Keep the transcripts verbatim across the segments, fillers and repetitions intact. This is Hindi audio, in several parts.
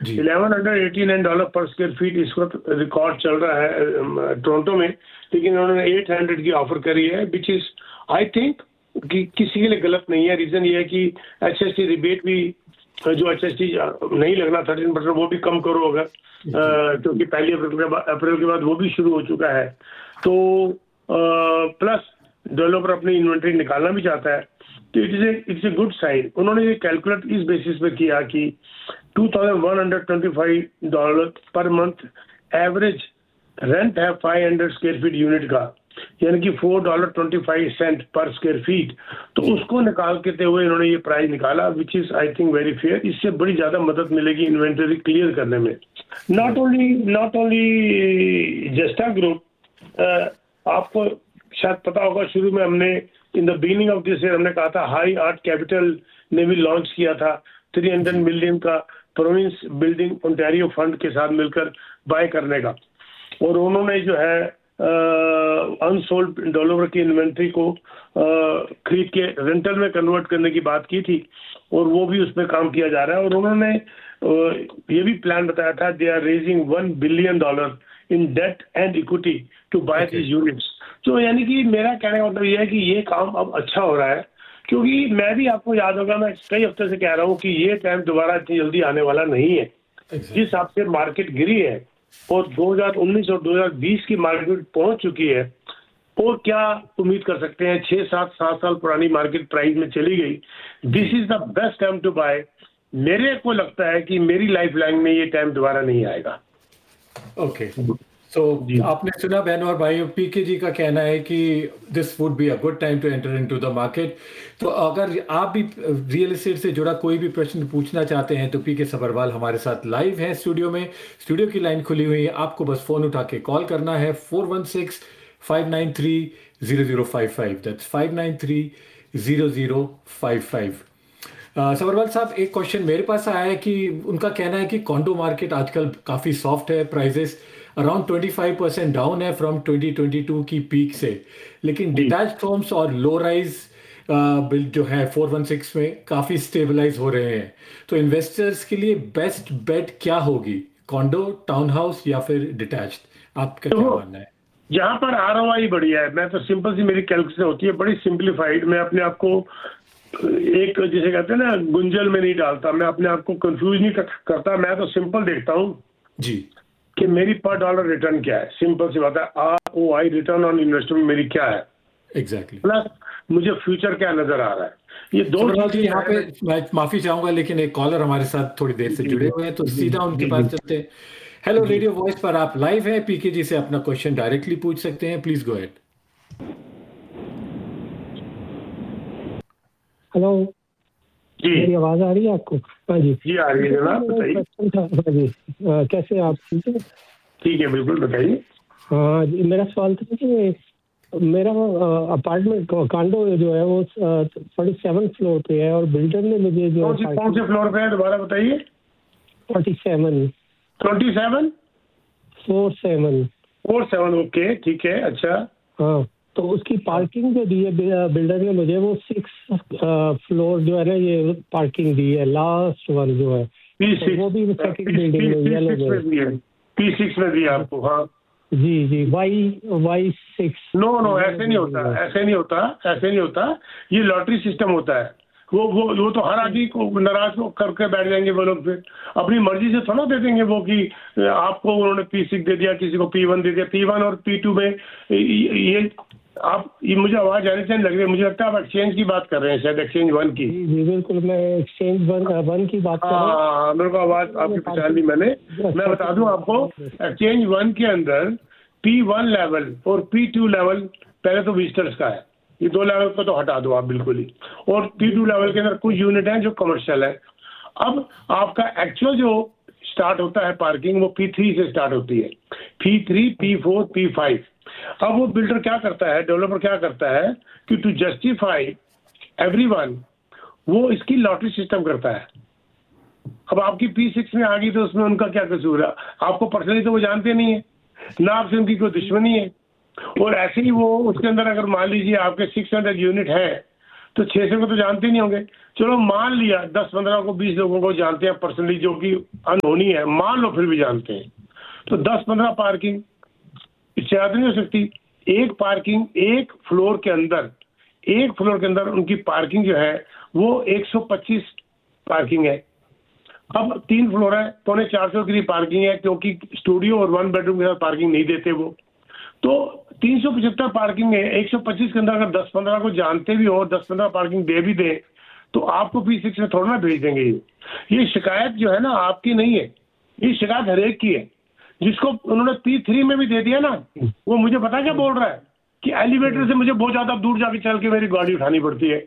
जी eleven hundred eighty nine dollar पर स्क्वायर फीट इस वक्त रिकॉर्ड चल रहा है टोरंटो में, लेकिन उन्होंने एट हंड्रेड की ऑफर करी है, विच इज आई थिंक कि किसी के लिए गलत नहीं है। रीजन ये है कि एच एस टी रिबेट भी जो एच एस टी नहीं लगना थर्टीन परसेंट वो भी कम करो अगर, क्योंकि पहली अप्रैल के बाद अप्रैल के बाद वो भी शुरू हो चुका है। तो प्लस डेवलपर अपनी इन्वेंट्री निकालना भी चाहता है, तो it is it's a good sign. उन्होंने ये कैलकुलेट इस बेसिस पे किया कि two thousand one hundred twenty five dollar per month average rent है five hundred square feet unit का, यानी कि four dollar twenty five cent पर स्क्वायर फीट। तो उसको निकाल के हुए इन्होंने ये प्राइस निकाला, which is I think very fair. इससे बड़ी ज्यादा मदद मिलेगी इन्वेंटरी क्लियर करने में। Not only not only juxta group, आपको शायद पता होगा शुरू में हमने in the beginning of this year हमने कहा था हाई आर्ट कैपिटल ने भी लॉन्च किया था थ्री हंड्रेड मिलियन का प्रोविंस बिल्डिंग ओंटारियो फंड के साथ मिलकर बाय करने का, और उन्होंने जो है अनसोल्ड डेवलपर की इन्वेंट्री को uh, खरीद के रेंटल में कन्वर्ट करने की बात की थी, और वो भी उस पर काम किया जा रहा है। और उन्होंने uh, ये भी प्लान बताया था they are raising one billion dollar in date and equity to bye these units. तो यानी कि मेरा कहने का मतलब ये है कि ये काम अब अच्छा हो रहा है, क्योंकि मैं भी, आपको याद होगा, मैं कई हफ्ते से कह रहा हूँ कि ये टाइम दोबारा इतनी जल्दी आने वाला नहीं है। जिस हिसाब से मार्केट गिरी है और दो हज़ार उन्नीस और दो हज़ार बीस की मार्केट पहुंच चुकी है, और क्या उम्मीद कर सकते हैं? छह सात सात साल पुरानी मार्केट प्राइस में चली गई। This is the best time to bye. मेरे को लगता है कि मेरी लाइफ लाइन में ये टाइम दोबारा नहीं आएगा। ओके तो आपने सुना बहनों और भाइयों, पीके जी का कहना है कि this would be a good time to enter into the market. तो अगर आप भी रियल एस्टेट से जुड़ा कोई भी प्रश्न पूछना चाहते हैं तो पीके सब्बरवाल हमारे साथ लाइव हैं स्टूडियो में। स्टूडियो की लाइन खुली हुई है, आपको बस फोन उठा के कॉल करना है four one six five nine three zero zero five five, that's five nine three zero zero five five. Sabharwal साहब, एक क्वेश्चन मेरे पास आया है कि उनका कहना है कि कॉन्डो मार्केट आजकल काफ़ी सॉफ्ट है, prices around twenty five percent down है फ्रॉम ट्वेंटी ट्वेंटी टू की पीक से, लेकिन डिटैच्ड होम्स और लो राइज बिल्ड जो है फोर वन सिक्स में काफ़ी स्टेबलाइज हो रहे हैं। तो इन्वेस्टर्स के लिए बेस्ट बेट क्या होगी, कॉन्डो, टाउन हाउस या फिर डिटैच्ड? आपका क्या मानना है? जहाँ पर आर ओ आई बढ़िया है, मैं तो सिंपल सी मेरी कैलकुलेशन होती है, बड़ी सिंप्लीफाइड। मैं अपने आप को एक, जिसे कहते हैं ना, गुंजल में नहीं डालता, मैं अपने आप को कंफ्यूज नहीं करता। मैं तो सिंपल देखता हूँ जी कि मेरी पर डॉलर रिटर्न क्या है। सिंपल सी बात है, R O I, return on investment मेरी क्या है, एग्जैक्टली exactly. प्लस मुझे फ्यूचर क्या नजर आ रहा है। ये दो चीजें यहाँ पे मैं माफी चाहूंगा, लेकिन एक कॉलर हमारे साथ थोड़ी देर से जुड़े हुए हैं, तो सीधा उनके पास चलते हैं। हेलो, रेडियो वॉइस पर आप लाइव हैं, पीके जी से अपना क्वेश्चन डायरेक्टली पूछ सकते हैं, प्लीज गो अहेड। हेलो जी, मेरी आवाज आ रही है आपको? हाँ जी जी आ रही है जनाब, बताइए। हाँ जी, आ, कैसे आप? ठीक है, ठीक है, बिल्कुल बताइए। हाँ जी, मेरा सवाल था कि मेरा अपार्टमेंट कांडो जो है वो फोर्टी सेवन फ्लोर पे है, और बिल्डर ने मुझे जो कौन से कौन से फ्लोर पे है, दोबारा बताइए। Forty seven twenty seven four seven four seven okay, ठीक है, अच्छा। हाँ, तो उसकी पार्किंग जो दी है बिल्डर ने मुझे, वो सिक्स फ्लोर जो है ना, ये पार्किंग दी है, लास्ट वन जो है, तो वो भी सेकंड बिल्डिंग में येलो में पी सिक्स में दिया आपको। हाँ जी जी, Y Y six. No no, ऐसे नहीं होता, ऐसे नहीं होता, ऐसे नहीं होता। ये लॉटरी सिस्टम होता है। वो वो वो तो हर आदमी को नाराज करके बैठ जाएंगे वो लोग, फिर अपनी मर्जी से थोड़ा दे देंगे वो कि आपको उन्होंने पी सिक्स दे दिया, किसी को पी वन दे दिया। पी वन और पी टू में ये आप, ये मुझे आवाज आने से लग रही है, मुझे लगता है आप एक्सचेंज की बात कर रहे हैं, शायद एक्सचेंज वन की। जी जी बिल्कुल, मैं एक्सचेंज वन वन की बात कर रहा हूँ। हाँ, मेरे को आवाज आपकी पहचान ली मैंने। मैं बता दूं आपको, एक्सचेंज वन के अंदर पी वन लेवल और पी टू लेवल पहले तो विजिटर्स का है, ये दो लेवल को तो हटा दो आप बिल्कुल ही, और पी टू लेवल के अंदर कुछ यूनिट हैं जो कमर्शियल है। अब आपका एक्चुअल जो स्टार्ट होता है पार्किंग, वो पी थ्री से स्टार्ट होती है, P three, P four, P five. अब वो बिल्डर क्या करता है, डेवलपर क्या करता है कि टू जस्टिफाई एवरीवन, वो इसकी लॉटरी सिस्टम करता है। अब आपकी पी सिक्स में आ गई तो उसमें उनका क्या कसूर है? आपको पर्सनली तो वो जानते नहीं है, ना आपसे उनकी कोई दुश्मनी है, और ऐसे ही वो उसके अंदर अगर मान लीजिए आपके सिक्स हंड्रेड यूनिट है, तो छह सौ को तो जानते नहीं होंगे। चलो मान लिया दस पंद्रह को बीस लोगों को जानते हैं पर्सनली, जो कि अनहोनी है, मान लो फिर भी जानते हैं, तो दस पंद्रह पार्किंग इससे ज़्यादा नहीं हो सकती। एक पार्किंग एक फ्लोर के अंदर, एक फ्लोर के अंदर उनकी पार्किंग जो है वो एक सौ पच्चीस पार्किंग है। अब तीन फ्लोर है, पौने चार सौ की पार्किंग है, क्योंकि स्टूडियो और वन बेडरूम के साथ पार्किंग नहीं देते वो। तो तीन सौ पचहत्तर पार्किंग है, एक सौ पच्चीस के अंदर अगर दस पंद्रह को जानते भी हो, दस पंद्रह पार्किंग दे भी दे, तो आपको पी सिक्स में थोड़ा ना भेज देंगे। ये ये शिकायत जो है ना आपकी नहीं है, ये शिकायत हरेक की है। जिसको उन्होंने पी थ्री में भी दे दिया ना, वो मुझे पता क्या बोल रहा है कि एलिवेटर से मुझे बहुत ज्यादा दूर जाके चल के मेरी गाड़ी उठानी पड़ती है।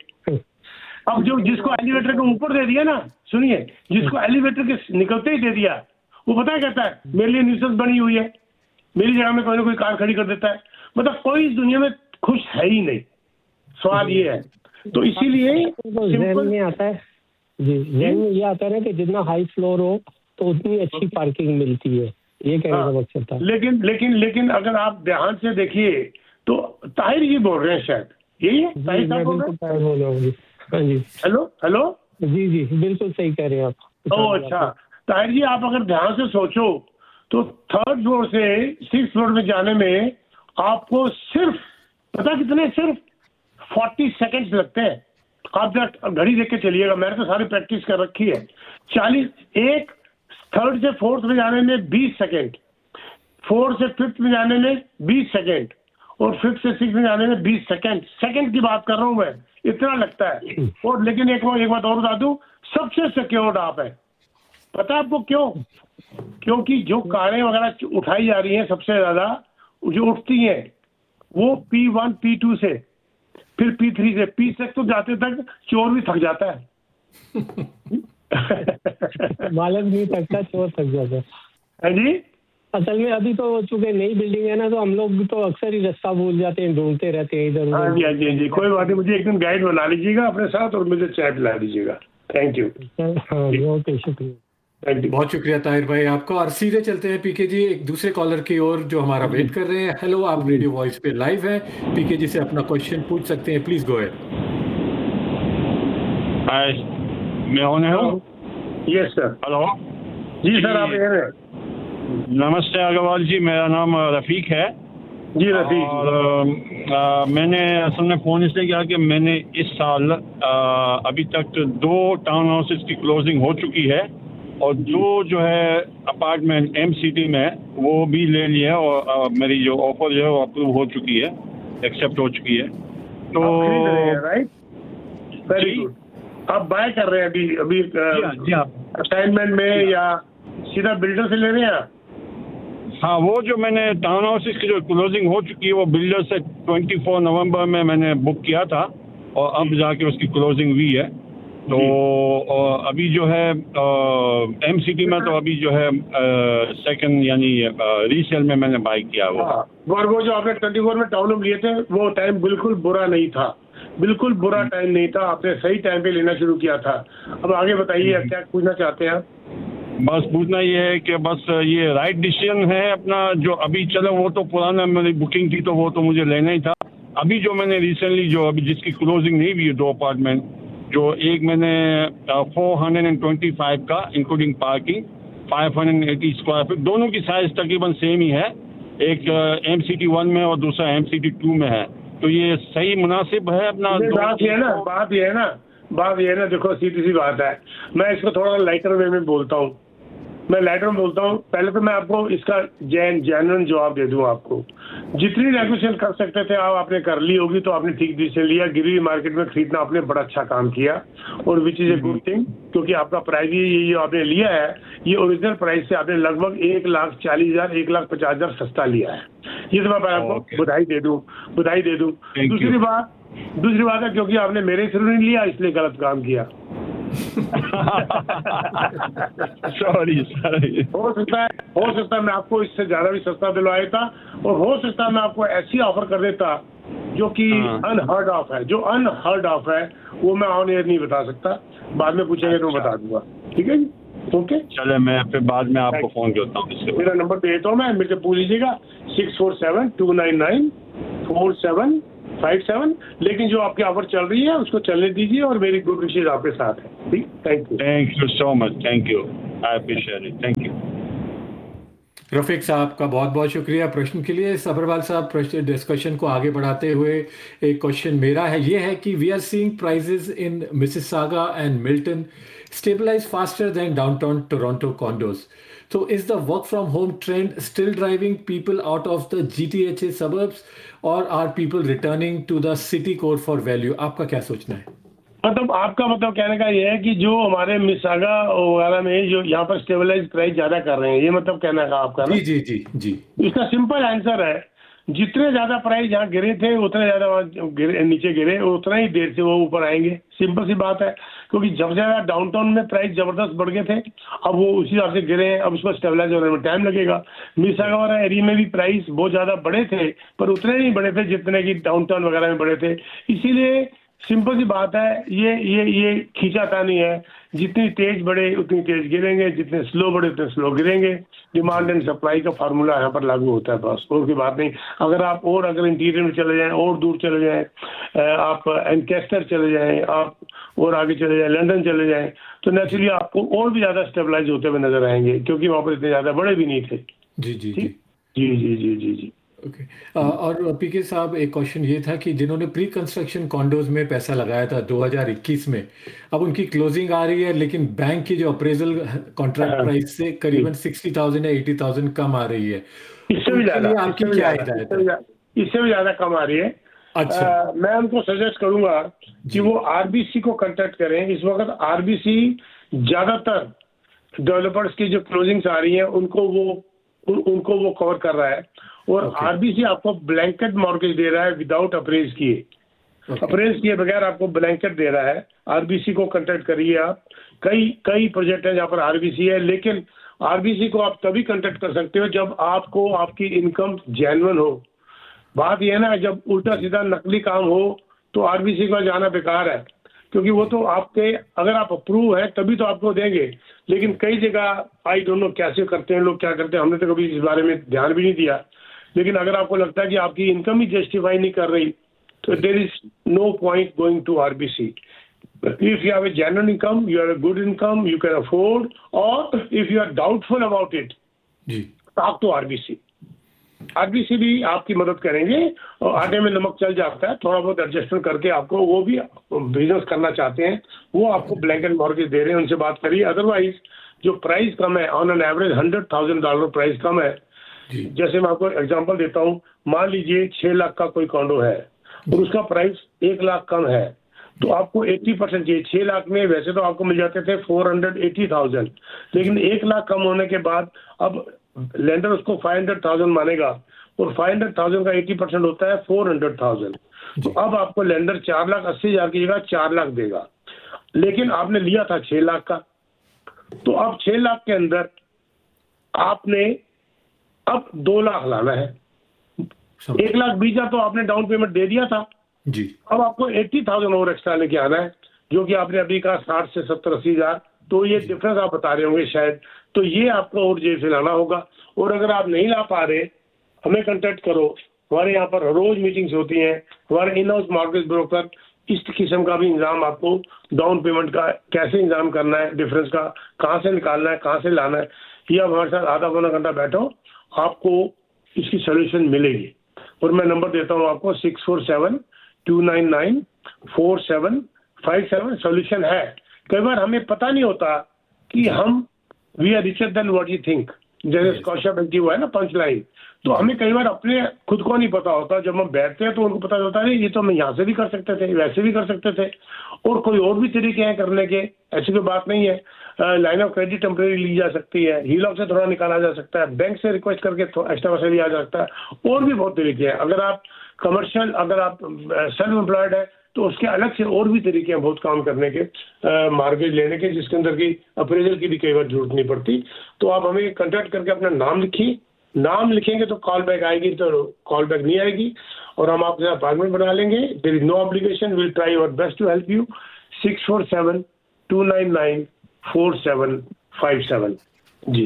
अब जो जिसको एलिवेटर के ऊपर दे दिया ना, सुनिए, जिसको एलिवेटर के निकलते ही दे दिया, वो पता है कहता है मेरे लिए न्यूसेंस बनी हुई है, मेरी जगह में कोई ना कोई कार खड़ी कर देता है। मतलब कोई इस दुनिया में खुश है ही नहीं। सवाल ये है, तो इसीलिए ज़हन में आता है जी, ज़हन में ये आता है ना कि जितना हाई फ्लोर हो तो उतनी अच्छी पार्किंग मिलती है, ये कहने का मकसद था। लेकिन लेकिन लेकिन अगर आप ध्यान से देखिए तो ताहिर जी बोल रहे हैं, शायद यही है ताहिर साहब बोल रहे हैं। हाँ जी, हेलो हेलो जी जी बिल्कुल सही कह रहे हैं आप। ओह अच्छा, ताहिर जी आप अगर ध्यान से सोचो तो थर्ड फ्लोर से सिक्स फ्लोर में जाने में आपको सिर्फ पता कितने, सिर्फ फोर्टी सेकेंड्स लगते हैं। आप जरा घड़ी देख के चलिएगा, मैंने तो सारी प्रैक्टिस कर रखी है। चालीस, एक थर्ड से फोर्थ में जाने में बीस सेकेंड, फोर्थ से फिफ्थ में जाने में बीस सेकेंड, और फिफ्थ से सिक्स में जाने में बीस सेकेंड। सेकेंड की बात कर रहा हूँ मैं, इतना लगता है। और लेकिन एक एक बात और बता दूं, सबसे सिक्योर्ड आप है। पता है आपको क्यों? क्योंकि जो कारें वगैरह उठाई जा रही हैं सबसे ज्यादा जो उठती हैं वो पी वन पी टू से, फिर पी थ्री से, पी सिक्स तो जाते तक चोर भी थक जाता है। मालक नहीं थकता, चोर थक जाता है जी। असल में अभी तो चूंकि नई बिल्डिंग है ना, तो हम लोग तो अक्सर ही रास्ता भूल जाते हैं, ढूंढते रहते हैं इधर। हाँ जी हाँ जी हाँ जी, कोई बात नहीं, मुझे एक दिन गाइड बना लीजिएगा अपने साथ और मुझे चाय पिला दीजिएगा। Thank you. हाँ ओके, शुक्रिया। बहुत शुक्रिया ताहिर भाई आपका। और सीधे चलते हैं पीके जी एक दूसरे कॉलर की ओर जो हमारा वेट कर रहे हैं। हेलो, आप रेडियो वॉइस पे लाइव हैं, पीके जी से अपना क्वेश्चन पूछ सकते हैं, प्लीज गो अहेड। हाय, मैं ऑन हूँ। Yes sir. हेलो जी सर, आप एयर है। नमस्ते अग्रवाल जी, मेरा नाम रफ़ीक है। जी रफ़ीक। और आ, मैंने असल में फ़ोन इसलिए किया कि मैंने इस साल आ, अभी तक दो टाउन हाउसेस की क्लोजिंग हो चुकी है, और दो जो है अपार्टमेंट एम सिटी में वो भी ले लिया है, और आ, मेरी जो ऑफर जो है वो अप्रूव हो चुकी है, एक्सेप्ट हो चुकी है। तो राइट, वेरी गुड। आप बाय कर रहे हैं अभी अभी असाइनमेंट में या सीधा बिल्डर से ले रहे हैं आप? हाँ, वो जो मैंने टाउन हाउसेस की जो क्लोजिंग हो चुकी है वो बिल्डर से चौबीस नवंबर में मैंने बुक किया था, और अब जाके उसकी क्लोजिंग हुई है। तो अभी जो है एम सिटी में तो अभी जो है सेकंड यानी रीसेल में मैंने बाय किया वो। हाँ, और वो जो आपने ट्वेंटी फोर में टाउन लिए थे वो टाइम बिल्कुल बुरा नहीं था, बिल्कुल बुरा टाइम नहीं था, आपने सही टाइम पे लेना शुरू किया था। अब आगे बताइए क्या पूछना चाहते हैं आप? बस पूछना ये है कि बस ये राइट डिसीजन है अपना जो अभी चलो, वो तो पुराना मेरी बुकिंग थी तो वो तो मुझे लेना ही था। अभी जो मैंने रिसेंटली जो अभी जिसकी क्लोजिंग नहीं हुई है, दो अपार्टमेंट, जो एक मैंने four hundred and twenty five का including parking, five hundred eighty square feet, दोनों की साइज तकरीबन सेम ही है, एक एम सी टी वन में और दूसरा एम सी टी टू में है। तो ये सही मुनासिब है अपना? बात ये है ना बात ये है ना बात ये है ना देखो, सीधी सी बात है। मैं इसको थोड़ा लाइटर वे में बोलता हूँ, मैं लाइटर में बोलता हूँ। पहले तो मैं आपको इसका जैन जेन्युइन जवाब दे दूँ। आपको जितनी नेगोशिएशन कर सकते थे आप आपने कर ली होगी, तो आपने ठीक डिसीजन लिया। गिरी मार्केट में खरीदना आपने बड़ा अच्छा काम किया, और which is a good thing, क्योंकि आपका प्राइस ये ये आपने लिया है, ये ओरिजिनल प्राइस से आपने लगभग एक लाख चालीस हज़ार एक लाख पचास हज़ार सस्ता लिया है। ये तो मैं आपको बधाई दे दूँ बधाई दे दूँ दूसरी बात दूसरी बात है, क्योंकि आपने मेरे थ्रू नहीं लिया इसलिए गलत काम किया। सॉरी सॉरी हो सकता है हो सकता है मैं आपको इससे ज्यादा भी सस्ता दिलवाया था, और हो सकता है मैं आपको ऐसी ऑफर कर देता जो कि अनहर्ड ऑफ है। जो अनहर्ड ऑफ है वो मैं ऑन एयर नहीं बता सकता, बाद में पूछेंगे तो मैं बता दूंगा। ठीक है जी, ओके। चले, मैं फिर बाद में आपको फोन करता हूँ। मेरा नंबर देता हूँ मैं, मेरे से पूछ लीजिएगा, six four seven to nine nine four seven five seven, लेकिन जो आपकी ऑफर चल रही है उसको चलने दीजिए और मेरी गुड विशेज आपके साथ है। ठीक, thank you. Thank you so much, thank you, I appreciate it, thank you. Rafiq साहब का बहुत बहुत शुक्रिया प्रश्न के लिए। सब्रवाल साहब, प्रश्न डिस्कशन को आगे बढ़ाते हुए एक क्वेश्चन मेरा है, ये है कि we are seeing prices in Mississauga and Milton stabilize faster than downtown Toronto condos. So is the work from home trend still driving people out of the G T H A suburbs or are people returning to the city core for value? आपका क्या सोचना है? मतलब आपका मतलब कहने का ये है कि जो हमारे मिसागा वगैरह में जो यहाँ पर स्टेबलाइज प्राइस ज्यादा कर रहे हैं, ये मतलब कहना का आपका ना? जी जी जी जी। इसका सिंपल आंसर है, जितने ज्यादा प्राइस यहाँ गिरे थे उतने ज्यादा वहाँ गिरे, नीचे गिरे, उतना ही देर से वो ऊपर आएंगे। सिंपल सी बात है, क्योंकि जब ज्यादा डाउनटाउन में प्राइस जबरदस्त बढ़ गए थे, अब वो उसी हिसाब से गिरे हैं, अब उसको स्टेबलाइज होने में टाइम लगेगा। मिसागा वाला एरिया में भी प्राइस बहुत ज्यादा बढ़े थे, पर उतने नहीं बढ़े थे जितने की डाउनटाउन वगैरह में बढ़े थे। इसीलिए सिंपल सी बात है, ये ये ये खींचातानी है, जितनी तेज बढ़े उतनी तेज गिरेंगे, जितने स्लो बढ़े उतने स्लो गिरेंगे। डिमांड एंड सप्लाई का फार्मूला यहाँ पर लागू होता है, बस और की बात नहीं। अगर आप और अगर इंटीरियर में चले जाएं, और दूर चले जाएं, आप एनकेस्टर चले जाएं, आप और आगे चले जाएं, लंदन चले जाएं, तो नेचुरली आपको और भी ज्यादा स्टेबलाइज होते हुए नजर आएंगे, क्योंकि वहाँ पर इतने ज्यादा बड़े भी नहीं थे। जी जी जी जी जी जी जी जी ओके okay. और पीके साहब, एक क्वेश्चन ये था कि जिन्होंने प्री कंस्ट्रक्शन कॉन्डोज में पैसा लगाया था दो हज़ार इक्कीस में, अब उनकी क्लोजिंग आ रही है, लेकिन बैंक की जो अप्रेजल कॉन्ट्रैक्ट प्राइस से करीबन सिक्सटी थाउजेंड या एटी थाउजेंड कम आ रही है। इससे भी ज्यादा, आपकी क्या हिदायत है? इससे भी ज्यादा कम आ रही है। अच्छा, आ, मैं उनको सजेस्ट करूंगा कि वो आरबीसी को कांटेक्ट करें। इस वक्त आरबीसी ज्यादातर डेवलपर्स की जो क्लोजिंग्स आ रही है उनको वो उन, उनको वो कवर कर रहा है, और okay. आरबीसी आपको ब्लैंकेट मॉर्गेज दे रहा है विदाउट अप्रेज किए। okay. अप्रेज किए बगैर आपको ब्लैंकेट दे रहा है। आरबीसी को कांटेक्ट करिए आप। कई कई प्रोजेक्ट है जहाँ पर आरबीसी है, लेकिन आरबीसी को आप तभी कांटेक्ट कर सकते हो जब आपको आपकी इनकम जेन्युइन हो। बात यह है ना, जब उल्टा सीधा नकली काम हो तो आरबीसी का जाना बेकार है, क्योंकि वो तो आपके अगर आप अप्रूव है तभी तो आपको देंगे। लेकिन कई जगह आई डोंट नो कैसे करते हैं लोग, क्या करते हैं, हमने तो कभी इस बारे में ध्यान भी नहीं दिया। लेकिन अगर आपको लगता है कि आपकी इनकम ही जस्टिफाई नहीं कर रही, तो there is no point going to RBC. If you have a genuine income, you have a good income, you can afford, और if you are doubtful about it, talk to RBC. RBC भी आपकी मदद करेंगे, और आटे में नमक चल जाता है, थोड़ा बहुत एडजस्टमेंट करके आपको, वो भी बिजनेस करना चाहते हैं, वो आपको ब्लैंकेट मॉर्गेज दे रहे हैं, उनसे बात करिए। अदरवाइज जो प्राइस कम है, on an average hundred thousand dollar price कम है। जैसे मैं आपको एग्जांपल देता हूँ, मान लीजिए छह लाख का कोई कॉन्डो है और उसका प्राइस एक लाख कम है, तो आपको अस्सी परसेंट चाहिए। छह लाख में वैसे तो आपको मिल जाते थे फोर हंड्रेड एटी थाउजेंड, लेकिन एक लाख कम होने के बाद अब लेंडर उसको फाइव हंड्रेड थाउजेंड मानेगा, और फाइव हंड्रेड थाउजेंड का एटी परसेंट होता है फोर हंड्रेड थाउजेंड। तो अब आपको लेंडर चार लाख अस्सी हजार की जगह चार लाख देगा, लेकिन आपने लिया था छह लाख का। तो अब छह लाख के अंदर आपने अब दो लाख लाना है। एक लाख बीस हजार तो आपने डाउन पेमेंट दे दिया था जी, अब आपको एट्टी थाउजेंड और एक्स्ट्रा लेके आना है, जो कि आपने अभी कहा साठ से सत्तर अस्सी हजार। तो ये डिफरेंस आप बता रहे होंगे शायद, तो ये आपको और जेब से लाना होगा। और अगर आप नहीं ला पा रहे, हमें कांटेक्ट करो, हमारे यहाँ पर रोज मीटिंग्स होती हैं, हमारे इन हाउस मॉर्गेज ब्रोकर इस किस्म का भी इंतजाम, आपको डाउन पेमेंट का कैसे इंतजाम करना है, डिफरेंस का कहाँ से निकालना है, कहाँ से लाना है, ये आप हमारे साथ आधा पौना घंटा बैठो, आपको इसकी सोल्यूशन मिलेगी। और मैं नंबर देता हूँ आपको, six four seven to nine nine four seven five seven. Solution है। कई बार हमें पता नहीं होता कि हम we are richer than what you think, जैसे स्कॉशा बैंक हुआ है ना पंच लाइन। तो हमें कई बार अपने खुद को नहीं पता होता, जब हम बैठते हैं तो उनको पता होता है ये तो हम यहाँ से भी कर सकते थे, वैसे भी कर सकते थे, और कोई और भी तरीके हैं करने के, ऐसी कोई बात नहीं है। लाइन ऑफ क्रेडिट टेम्परेरी ली जा सकती है, हीलॉक से थोड़ा निकाला जा सकता है, बैंक से रिक्वेस्ट करके एक्स्ट्रा पैसा लिया जा सकता है, और भी बहुत तरीके हैं। अगर आप कमर्शियल, अगर आप सेल्फ एम्प्लॉयड है तो उसके अलग से और भी तरीके हैं बहुत काम करने के, मॉर्गेज लेने के, जिसके अंदर की अप्रेजल की भी कई बार जरूरत नहीं पड़ती। तो आप हमें कॉन्टैक्ट करके अपना नाम लिखिए, नाम लिखेंगे तो कॉल बैक आएगी, तो कॉल बैक नहीं आएगी, और हम आपके साथ अपॉइंटमेंट बना लेंगे। There is no obligation, will try our best to help you. Six four seven to nine nine four seven five seven. जी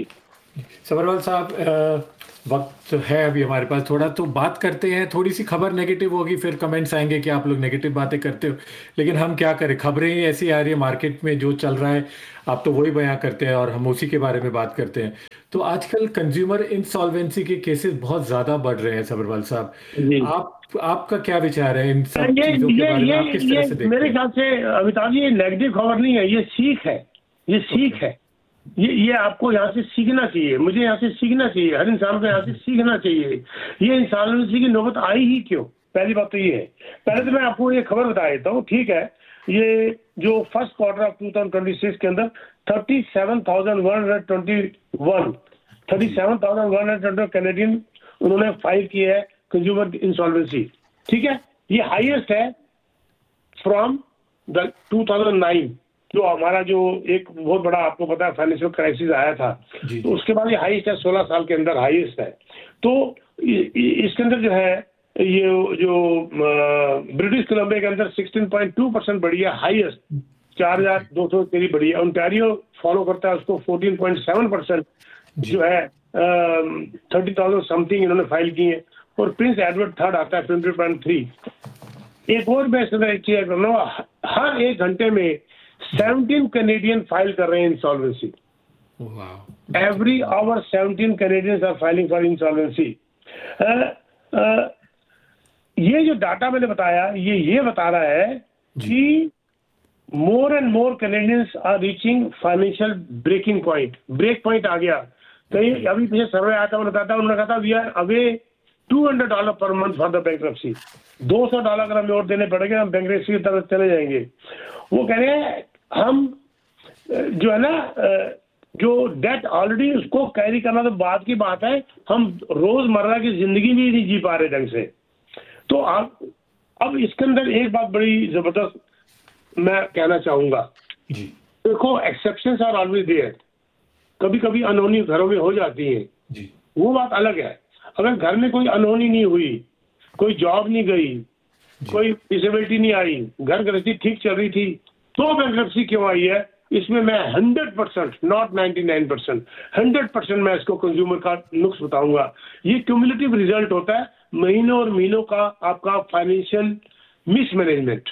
सबरवाल साहब, अ, वक्त है अभी हमारे पास थोड़ा, तो बात करते हैं। थोड़ी सी खबर नेगेटिव होगी, फिर कमेंट्स आएंगे कि आप लोग नेगेटिव बातें करते हो, लेकिन हम क्या करें, खबरें ही ऐसी आ रही है मार्केट में, जो चल रहा है आप तो वही बयां करते हैं और हम उसी के बारे में बात करते हैं। तो आजकल कंज्यूमर इंसॉल्वेंसी के केसेस बहुत ज़्यादा बढ़ रहे हैं सबरवाल साहब। जी। आप आपका क्या विचार है इन सब ये चीज़ों के ये बारे में, ये आप किस तरह ये से देखते मेरे हैं? ख्याल से अमिताभ जी, ये नेगेटिव खबर नहीं है, ये सीख है, ये सीख ओके। है। ये ये आपको यहाँ से सीखना चाहिए, मुझे यहाँ से सीखना चाहिए, हर इंसान को यहाँ से सीखना चाहिए। ये इंसानियत की नौबत आई ही क्यों? पहली बात तो ये है। पहले तो मैं आपको ये खबर बता देता हूँ, ठीक है। ये जो first quarter of two thousand twenty six के अंदर thirty seven thousand one hundred twenty one thirty seven thousand one hundred twenty Canadian उन्होंने फाइल की है कंज्यूमर इंसॉल्वेंसी, ठीक है। ये हाईएस्ट है from the two thousand nine, जो हमारा जो एक बहुत बड़ा, आपको पता है, फाइनेंशियल क्राइसिस आया था। जी तो उसके बाद ये हाईएस्ट है, सोलह साल के अंदर हाईएस्ट है। तो इ- इ- इसके अंदर जो है, ये जो ब्रिटिश कोलंबिया के अंदर सिक्सटीन पॉइंट टू परसेंट बढ़ी है, हाईएस्ट चार हजार दो सौ तेरी बढ़ी है। ओंटारियो फॉलो करता है उसको, फोर्टीन पॉइंट सेवन परसेंट जो है, थर्टी थाउजेंड समथिंग इन्होंने फाइल की है। और प्रिंस एडवर्ड थर्ड आता है ट्वेंटी पॉइंट थ्री। एक और मैं चीज कर रहा हूँ, हर एक घंटे में सेवनटीन कैनेडियन फाइल कर रहे हैं इंसॉल्वेंसी। वाह। Every hour seventeen Canadians are filing for insolvency. ये जो डाटा मैंने बताया, ये ये बता रहा है कि more and more Canadians are reaching financial breaking point. Break point आ गया कहीं। अभी पीछे सर्वे आया था, उन्होंने कहा था उन्होंने कहा था we are away two hundred dollar per month for the bankruptcy. दो सौ डॉलर अगर हमें और देने पड़ेंगे, हम बैंक्रप्सी की तरफ चले जाएंगे। वो कह रहे हैं हम जो है ना, जो डेट ऑलरेडी उसको कैरी करना तो बात की बात है, हम रोजमर्रा की जिंदगी भी नहीं जी पा रहे ढंग से। तो आप अब इसके अंदर एक बात बड़ी जबरदस्त मैं कहना चाहूंगा। जी। देखो, एक्सेप्शंस आर ऑलवेज देयर। कभी कभी अनहोनी घरों में हो जाती है, जी। वो बात अलग है। अगर घर में कोई अनहोनी नहीं हुई, कोई जॉब नहीं गई, कोई डिसेबिलिटी नहीं आई, घर गृहस्थी ठीक चल रही थी, तो बैंक्रप्सी क्यों आई है? इसमें मैं hundred percent, not ninety nine percent, hundred percent मैं इसको कंज्यूमर का नुक्स बताऊंगा। ये क्यूमुलेटिव रिजल्ट होता है महीनों और महीनों का आपका फाइनेंशियल मिसमैनेजमेंट।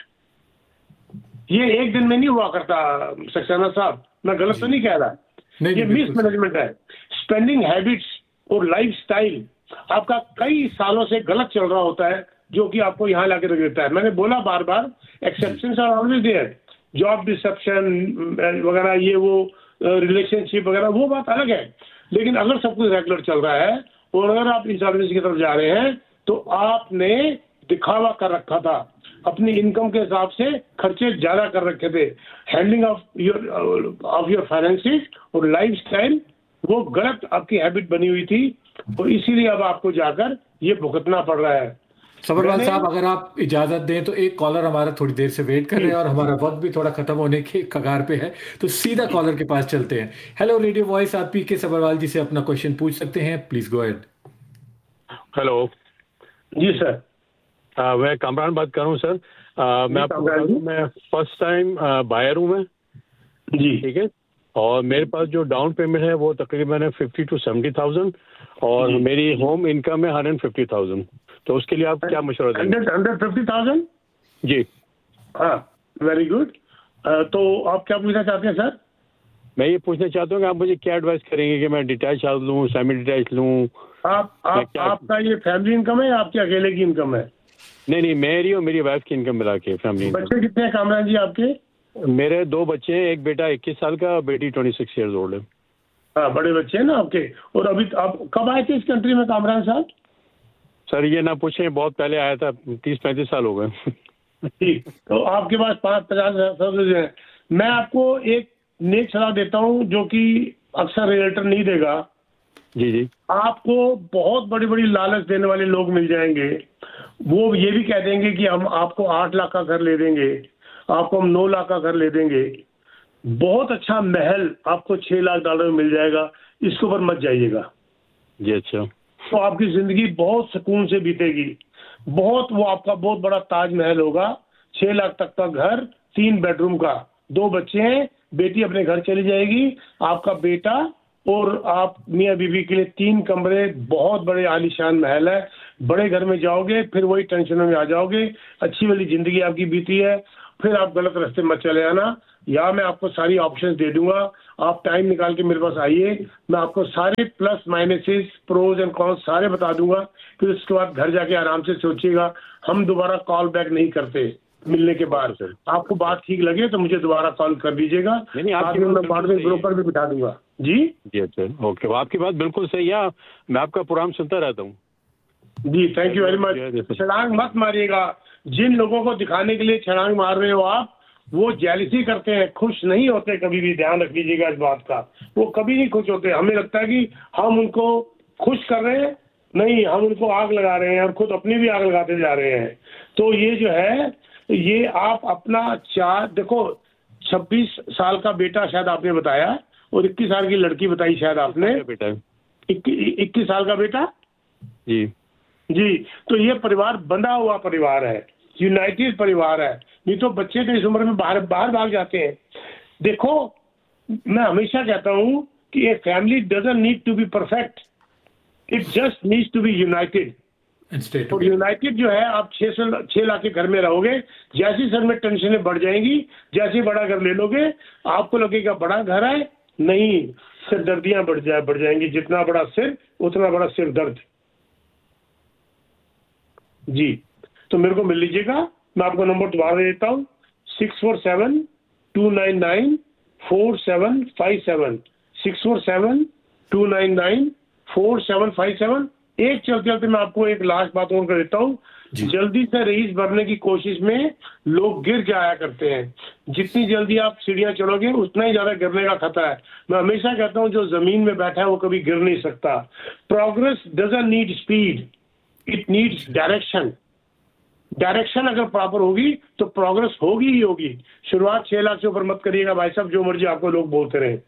ये एक दिन में नहीं हुआ करता सक्सेना साहब, मैं गलत तो नहीं कह रहा। नहीं, ये नहीं, बिल्कुल मिसमैनेजमेंट है। स्पेंडिंग हैबिट्स और लाइफस्टाइल आपका कई सालों से गलत चल रहा होता है, जो कि आपको यहाँ लाके रख देता है। मैंने बोला बार बार, exceptions are always there. Job dissipation वगैरह, ये वो रिलेशनशिप वगैरह, वो बात अलग है। लेकिन अगर सब कुछ रेगुलर चल रहा है और अगर आप इंसॉल्वेंसी की तरफ जा रहे हैं, तो आपने दिखावा कर रखा था, अपनी इनकम के हिसाब से खर्चे ज्यादा कर रखे थे। Handling of your of your finances और लाइफस्टाइल, वो गलत आपकी हैबिट बनी हुई थी, और इसीलिए अब आपको जाकर ये भुगतना पड़ रहा है। सबरवाल साहब, अगर आप इजाजत दें तो एक कॉलर हमारा थोड़ी देर से वेट कर रहे हैं और हमारा वक्त भी थोड़ा खत्म होने के कगार पे है, तो सीधा कॉलर के पास चलते हैं। हेलो रेडियो वॉइस, आप पी के सबरवाल जी से अपना क्वेश्चन पूछ सकते हैं, please go ahead. Hello ji sir. आ, मैं कामरान बात कर रहा हूँ सर। आ, मैं आपको बता दूं, मैं फर्स्ट टाइम बायर हूँ मैं। जी। ठीक है। और मेरे पास जो डाउन पेमेंट है वो तकरीबन है फिफ्टी टू सेवेंटी थाउजेंड, और मेरी होम इनकम है हंड्रेड फिफ्टी थाउजेंड। तो उसके लिए आप क्या मशवरा देंगे? हंड्रेड हंड्रेड फिफ्टी थाउजेंड जी। हाँ, वेरी गुड। तो आप क्या पूछना चाहते हैं सर? मैं ये पूछना चाहता हूँ कि आप मुझे क्या एडवाइस करेंगे कि मैं डिटैच हाउस लूँ, सेमी डिटैच लूँ? आप, आप आपका ये फैमिली इनकम है या आपकी अकेले की इनकम है? नहीं नहीं, मेरी और मेरी वाइफ की इनकम मिला के फैमिली। बच्चे कितने हैं कामरान जी आपके? मेरे दो बच्चे हैं, एक बेटा इक्कीस साल का, बेटी ट्वेंटी सिक्स ईयर्स ओल्ड है। हाँ, बड़े बच्चे हैं ना आपके। और अभी आप कब आए थे इस कंट्री में कामरान साहब? सर ये ना पूछें, बहुत पहले आया था, तीस पैंतीस साल हो गए। ठीक, तो आपके पास पाँच पचास सर्विस है। मैं आपको एक नेक सलाह देता हूँ, जो कि अक्सर रियल्टर नहीं देगा। जी जी। आपको बहुत बड़ी बड़ी लालच देने वाले लोग मिल जाएंगे। वो ये भी कह देंगे कि हम आपको आठ लाख का घर ले देंगे, आपको हम नौ लाख का घर ले देंगे, बहुत अच्छा महल आपको छह लाख डॉलर में मिल जाएगा, इसके ऊपर मत जाइएगा जी। अच्छा। तो आपकी जिंदगी बहुत सुकून से बीतेगी। बहुत, वो आपका बहुत बड़ा ताजमहल होगा। छह लाख तक का घर, तीन बेडरूम का, दो बच्चे हैं, बेटी अपने घर चली जाएगी, आपका बेटा और आप मियाँ बीवी के लिए तीन कमरे, बहुत बड़े आलीशान महल है, बड़े घर में जाओगे फिर वही टेंशनों में आ जाओगे, अच्छी वाली जिंदगी आपकी बीती है, फिर आप गलत रास्ते मत चले आना। या मैं आपको सारी ऑप्शंस दे दूंगा, आप टाइम निकाल के मेरे पास आइए, मैं आपको सारे plus minuses pros and cons सारे बता दूंगा। फिर उसके बाद घर जाके आराम से सोचिएगा। हम दोबारा कॉल बैक नहीं करते मिलने के बाद। सर आपको बात ठीक लगे तो मुझे दोबारा कॉल कर दीजिएगा, आपकी मैं बाद में ब्रोकर भी बिठा दूंगा। जी जी अच्छा ओके, आपकी बात बिल्कुल सही है, मैं आपका प्रोग्राम सुनता रहता हूँ। जी थैंक यू वेरी मच। छलांग मत मारिएगा, जिन लोगों को दिखाने के लिए छलांग मार रहे हो आप, वो जेलसी करते हैं, खुश नहीं होते कभी भी, ध्यान रख लीजिएगा इस बात का। वो कभी नहीं खुश होते, हमें लगता है कि हम उनको खुश कर रहे हैं, नहीं हम उनको आग लगा रहे हैं और खुद अपनी भी आग लगाते जा रहे हैं। तो ये जो है, ये आप अपना चार देखो, छब्बीस साल का बेटा शायद आपने बताया और इक्कीस साल की लड़की बताई शायद आपने, बेटा इक्कीस साल का बेटा जी जी। तो ये परिवार बंधा हुआ परिवार है, यूनाइटेड परिवार है, नहीं तो बच्चे तो इस उम्र में बाहर बाहर भाग जाते हैं। देखो मैं हमेशा कहता हूं कि a family doesn't need to be perfect, it just needs to be united. और यूनाइटेड जो है, आप छह सौ छह लाख के घर में रहोगे, जैसी सर में टेंशनें बढ़ जाएंगी, जैसे बड़ा घर ले लोगे आपको लगेगा बड़ा घर है, नहीं सिरदर्दियां बढ़ जाए बढ़ जाएंगी, जितना बड़ा सिर उतना बड़ा सिर दर्द। जी तो मेरे को मिल लीजिएगा, मैं आपको नंबर दोबारा दे देता हूँ, six four seven to nine nine four seven five seven, six four seven to nine nine four seven five seven. एक चलते चलते मैं आपको एक लास्ट बात और कर देता हूँ, जल्दी से रईस भरने की कोशिश में लोग गिर जाया करते हैं। जितनी जल्दी आप सीढ़ियां चढ़ोगे उतना ही ज्यादा गिरने का खतरा है। मैं हमेशा कहता हूँ जो जमीन में बैठा है वो कभी गिर नहीं सकता। Progress doesn't need speed, it needs direction. Direction अगर प्रॉपर होगी तो प्रोग्रेस होगी ही होगी। शुरुआत छह लाख से ऊपर मत करिएगा भाई साहब, जो मर्जी आपको लोग बोलते रहे।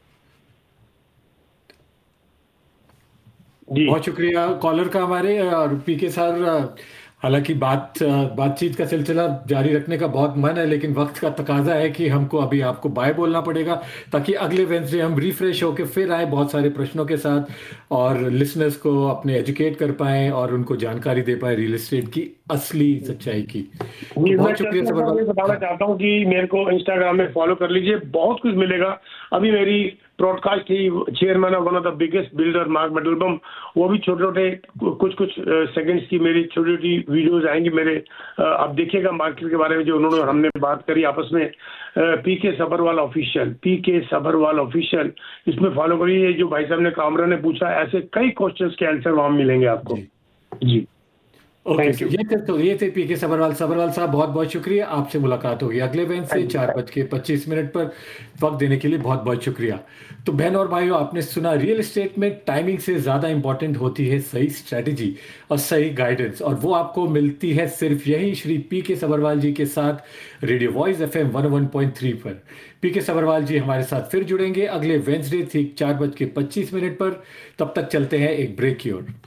बहुत शुक्रिया कॉलर का हमारे, और पीके सर हालांकि बात बातचीत का सिलसिला जारी रखने का बहुत मन है, लेकिन वक्त का तकाजा है कि हमको अभी आपको बाय बोलना पड़ेगा, ताकि अगले वेंसडे हम रिफ्रेश होकर फिर आए बहुत सारे प्रश्नों के साथ और लिसनर्स को अपने एजुकेट कर पाए और उनको जानकारी दे पाए रियल एस्टेट की असली सच्चाई की। तो बहुत शुक्रिया। मैं बताना चाहता हूँ कि मेरे को इंस्टाग्राम में फॉलो कर लीजिए, बहुत कुछ मिलेगा। अभी मेरी ब्रॉडकास्ट थी, chairman of one of the biggest builder mark मेडलबम, वो भी छोटे छोटे कुछ कुछ सेकंड्स की मेरी छोटी छोटी वीडियोस आएंगी मेरे। आप देखिएगा मार्केट के बारे में जो उन्होंने हमने बात करी आपस में। पी के सबरवाल ऑफिशियल, पी के सबरवाल ऑफिशियल, इसमें फॉलो करिए। जो भाई साहब ने कामरा ने पूछा, ऐसे कई क्वेश्चंस के आंसर वहां मिलेंगे आपको। जी ओके, ये थे तो ये थे पीके सबरवाल सबरवाल साहब, बहुत बहुत शुक्रिया। आपसे मुलाकात होगी अगले वेंसडे चार बज के पच्चीस मिनट पर। वक्त देने के लिए बहुत बहुत शुक्रिया। तो बहन और भाइयों, आपने सुना रियल एस्टेट में टाइमिंग से ज़्यादा इंपॉर्टेंट होती है सही स्ट्रेटजी और सही गाइडेंस, और वो आपको मिलती है सिर्फ यही श्री पी के सबरवाल जी के साथ radio voice F M one one point three पर। पी के सबरवाल जी हमारे साथ फिर जुड़ेंगे अगले वेंसडे ठीक चार बज के पच्चीस मिनट पर। तब तक चलते हैं एक ब्रेक की ओर।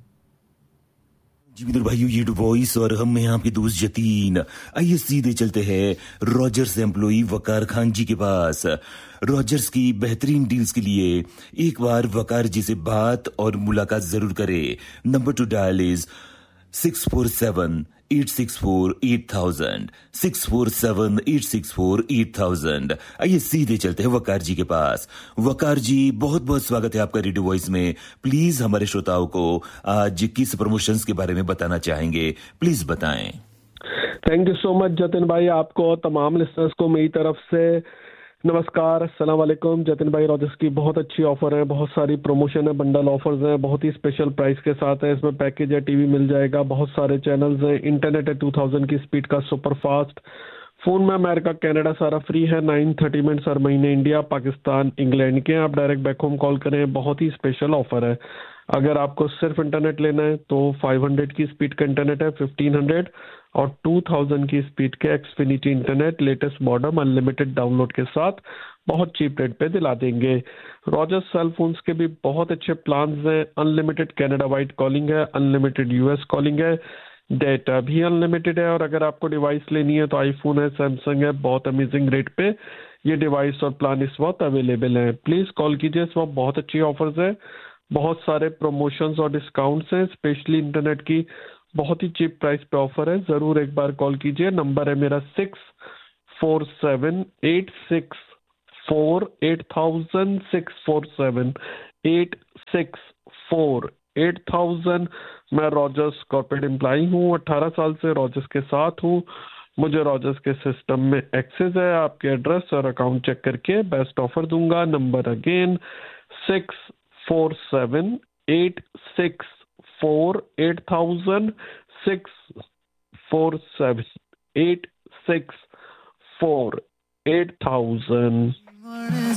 जी मित्र भाइयों, ये वॉइस और हम हैं आपके दोस्त जतीन। आइए सीधे चलते हैं रॉजर्स एम्प्लॉई वकार खान जी के पास। रॉजर्स की बेहतरीन डील्स के लिए एक बार वकार जी से बात और मुलाकात जरूर करें। Number two dial is six four seven eight six four eight thousand, six four seven eight six four eight thousand. आइए सीधे चलते हैं वकार जी के पास। वकार जी, बहुत बहुत स्वागत है आपका रेडियो वॉइस में। प्लीज हमारे श्रोताओं को आज किस प्रमोशंस के बारे में बताना चाहेंगे, प्लीज बताएं। Thank you so much Jatin भाई, आपको और तमाम लिसनर्स को मेरी तरफ से नमस्कार, अस्सलाम वालेकुम। जतिन भाई, रॉजर्स की बहुत अच्छी ऑफर है, बहुत सारी प्रमोशन है, बंडल ऑफर्स हैं, बहुत ही स्पेशल प्राइस के साथ है। इसमें पैकेज है, टीवी मिल जाएगा, बहुत सारे चैनल्स हैं, इंटरनेट है टू थाउजेंड की स्पीड का सुपर फास्ट, फोन में अमेरिका कनाडा सारा फ्री है, नाइन थर्टी मिनट्स हर महीने इंडिया पाकिस्तान इंग्लैंड के। आप डायरेक्ट बैक होम कॉल करें, बहुत ही स्पेशल ऑफर है। अगर आपको सिर्फ इंटरनेट लेना है तो फाइव हंड्रेड की स्पीड का इंटरनेट है, फिफ्टीन हंड्रेड और टू थाउजेंड की स्पीड के Xfinity internet latest modern unlimited download के साथ बहुत चीप रेट पे दिला देंगे। रॉजर्स सेल फोन्स के भी बहुत अच्छे प्लान्स हैं। अनलिमिटेड कनाडा वाइड कॉलिंग है, अनलिमिटेड यूएस कॉलिंग है, डेटा भी अनलिमिटेड है। और अगर आपको डिवाइस लेनी है तो आईफोन है, सैमसंग है, बहुत अमेजिंग रेट पे ये डिवाइस और प्लान इस वक्त अवेलेबल हैं। प्लीज़ कॉल कीजिए, इस वक्त बहुत अच्छी ऑफर्स हैं, बहुत सारे प्रमोशंस और डिस्काउंट्स हैं, स्पेशली इंटरनेट की बहुत ही चीप प्राइस पे ऑफर है। ज़रूर एक बार कॉल कीजिए। नंबर है मेरा six four seven eight six four eight thousand six four seven eight six four eight thousand. मैं रॉजर्स कॉर्पोरेट एम्प्लॉई हूँ, अट्ठारह साल से रॉजर्स के साथ हूँ। मुझे रॉजर्स के सिस्टम में एक्सेस है। आपके एड्रेस और अकाउंट चेक करके बेस्ट ऑफर दूंगा। Number again six four seven eight six four eight thousand six four seven eight six four eight thousand.